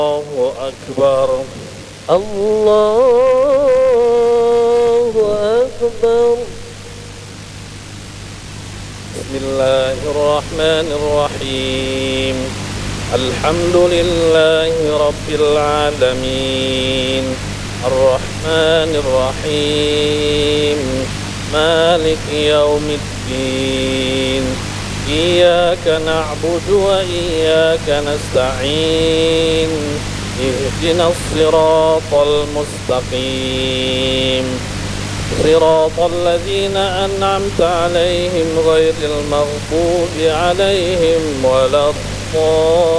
الله أكبر. الله أكبر. بسم الله الرحمن الرحيم. الحمد لله رب العالمين الرحمن الرحيم مالك يوم الدين. إياك نعبد وإياك نستعين. اهدنا الصراط المستقيم صراط الذين أنعمت عليهم غير المغضوب عليهم ولا الضالين.